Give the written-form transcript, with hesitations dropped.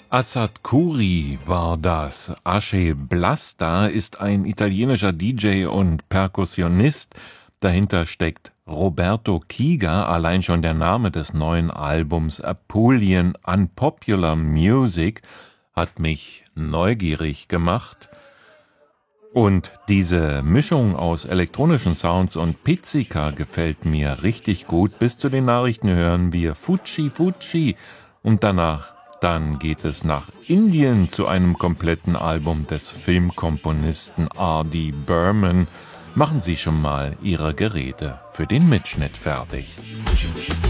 Azad Khoury war das. Ace Blasta ist ein italienischer DJ und Perkussionist. Dahinter steckt Roberto Kiga. Allein schon der Name des neuen Albums Apulian Unpopular Music hat mich neugierig gemacht. Und diese Mischung aus elektronischen Sounds und Pizzica gefällt mir richtig gut. Bis zu den Nachrichten hören wir Fuji Fuji und dann geht es nach Indien zu einem kompletten Album des Filmkomponisten R.D. Burman. Machen Sie schon mal Ihre Geräte für den Mitschnitt fertig.